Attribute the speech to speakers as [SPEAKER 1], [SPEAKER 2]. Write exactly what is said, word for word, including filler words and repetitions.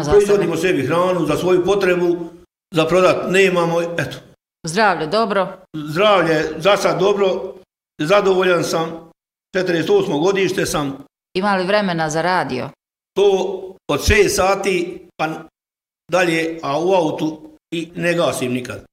[SPEAKER 1] hranu za sebe.
[SPEAKER 2] Proizvodimo sebi hranu za svoju potrebu, za prodat nemamo, eto.
[SPEAKER 1] Zdravlje dobro?
[SPEAKER 2] Zdravlje za sad dobro, zadovoljan sam, četrdeset osmo godište sam.
[SPEAKER 1] Ima li vremena za radio?
[SPEAKER 2] To od šest sati pa dalje, a u autu i ne gasim nikad.